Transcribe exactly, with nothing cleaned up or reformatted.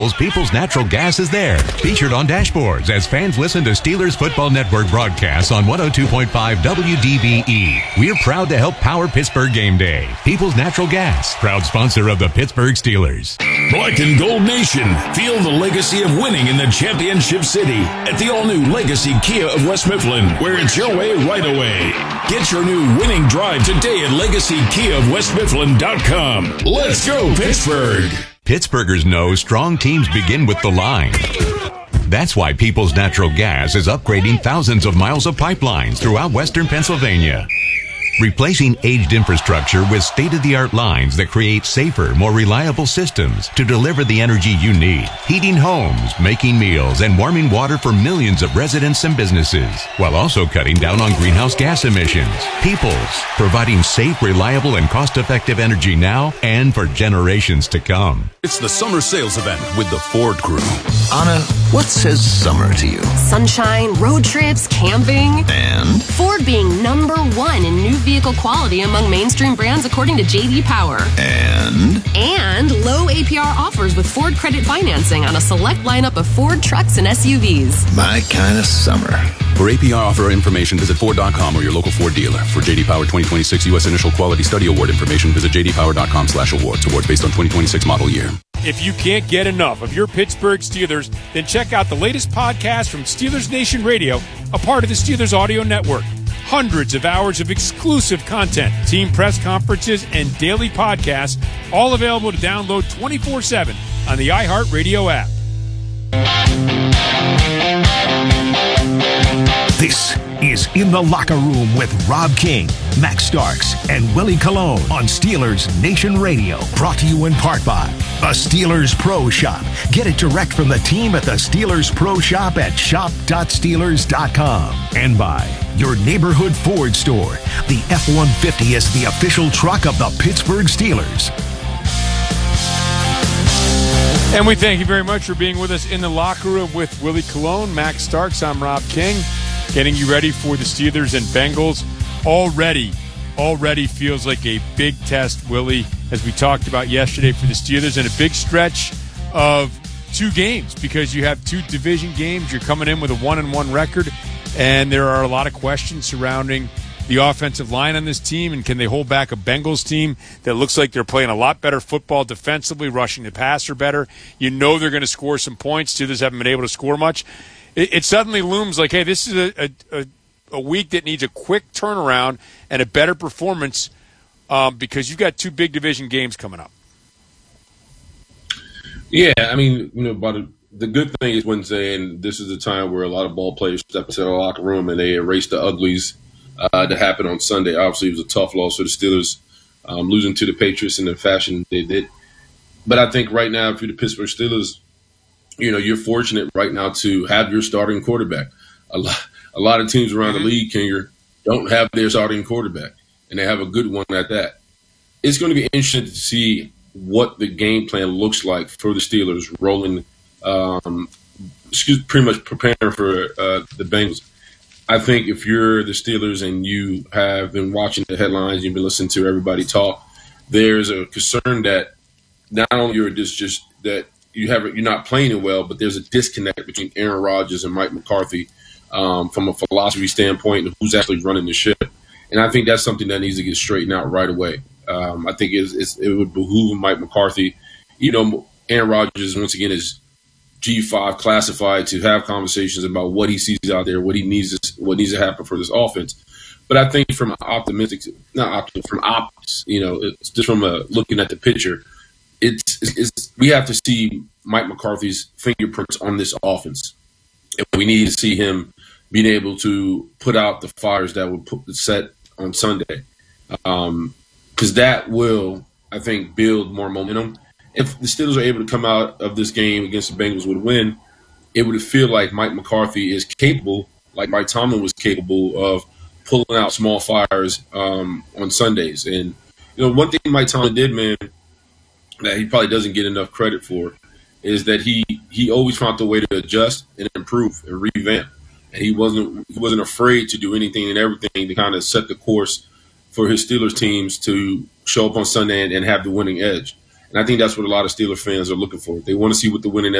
People's Natural Gas is there, featured on dashboards as fans listen to Steelers Football Network broadcasts on one oh two point five W D B E. We're proud to help power Pittsburgh game day. People's Natural Gas, proud sponsor of the Pittsburgh Steelers. Black and Gold Nation, feel the legacy of winning in the championship city at the all-new Legacy Kia of West Mifflin, where it's your way right away. Get your new winning drive today at legacy kia of west mifflin dot com. Let's go, Pittsburgh! Pittsburghers know strong teams begin with the line. That's why People's Natural Gas is upgrading thousands of miles of pipelines throughout western Pennsylvania, replacing aged infrastructure with state-of-the-art lines that create safer, more reliable systems to deliver the energy you need, heating homes, making meals, and warming water for millions of residents and businesses, while also cutting down on greenhouse gas emissions. People's, providing safe, reliable, and cost-effective energy now and for generations to come. It's the summer sales event with the Ford Crew. Anna, what says summer to you? Sunshine, road trips, camping. And? Ford being number one in new vehicle quality among mainstream brands according to J D Power. And? And low A P R offers with Ford credit financing on a select lineup of Ford trucks and S U Vs. My kind of summer. For A P R offer information, visit Ford dot com or your local Ford dealer. For J D Power twenty twenty-six U S Initial Quality Study Award information, visit j d power dot com slash awards. Awards based on twenty twenty-six model year. If you can't get enough of your Pittsburgh Steelers, then check out the latest podcast from Steelers Nation Radio, a part of the Steelers Audio Network. Hundreds of hours of exclusive content, team press conferences, and daily podcasts, all available to download twenty-four seven on the iHeartRadio app. This is In the Locker Room with Rob King, Max Starks, and Willie Colon on Steelers Nation Radio. Brought to you in part by the Steelers Pro Shop. Get it direct from the team at the Steelers Pro Shop at shop dot steelers dot com. And by your neighborhood Ford store. The F one fifty is the official truck of the Pittsburgh Steelers. And we thank you very much for being with us in the locker room with Willie Colon, Max Starks. I'm Rob King, getting you ready for the Steelers and Bengals. Already, already feels like a big test, Willie, as we talked about yesterday for the Steelers, and a big stretch of two games because you have two division games. You're coming in with a one and one record, and there are a lot of questions surrounding the offensive line on this team, and can they hold back a Bengals team that looks like they're playing a lot better football defensively, rushing the passer better. You know they're going to score some points. Steelers haven't been able to score much. It, it suddenly looms like, hey, this is a, a, a week that needs a quick turnaround and a better performance um, because you've got two big division games coming up. Yeah, I mean, you know, but the good thing is Wednesday, and this is a time where a lot of ball players step into the locker room and they erase the uglies uh, that happened on Sunday. Obviously, it was a tough loss for the Steelers, um, losing to the Patriots in the fashion they did. But I think right now, if you're the Pittsburgh Steelers, you know, you're fortunate right now to have your starting quarterback. A lot, a lot of teams around the league, Kinger, don't have their starting quarterback, and they have a good one at that. It's going to be interesting to see what the game plan looks like for the Steelers rolling, um, excuse, pretty much preparing for uh, the Bengals. I think if you're the Steelers and you have been watching the headlines, you've been listening to everybody talk, there's a concern that not only you're just, just that you have you're not playing it well, but there's a disconnect between Aaron Rodgers and Mike McCarthy um, from a philosophy standpoint of who's actually running the ship. And I think that's something that needs to get straightened out right away. Um, I think it's, it's, it would behoove Mike McCarthy. You know, Aaron Rodgers, once again, is G five classified to have conversations about what he sees out there, what he needs, to, what needs to happen for this offense. But I think from optimistic, not optimistic, from optics, you know, it's just from a, looking at the picture, it's, it's, it's we have to see Mike McCarthy's fingerprints on this offense, and we need to see him being able to put out the fires that would put the set on Sunday. Um, Because that will, I think, build more momentum. If the Steelers are able to come out of this game against the Bengals with a win, it would feel like Mike McCarthy is capable, like Mike Tomlin was capable of pulling out small fires um, on Sundays. And, you know, one thing Mike Tomlin did, man, that he probably doesn't get enough credit for is that he, he always found a way to adjust and improve and revamp. And he wasn't he wasn't afraid to do anything and everything to kind of set the course for his Steelers teams to show up on Sunday and, and have the winning edge. And I think that's what a lot of Steelers fans are looking for. They want to see what the winning